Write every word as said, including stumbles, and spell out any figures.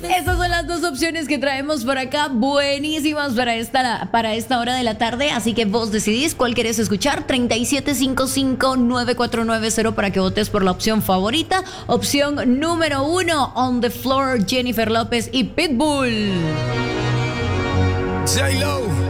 Estas son las dos opciones que traemos por acá, buenísimas para esta, para esta hora de la tarde, así que vos decidís cuál querés escuchar. Treinta y siete cincuenta y cinco, noventa y cuatro noventa para que votes por la opción favorita. Opción número uno, On the Floor, Jennifer López y Pitbull. J-Lo.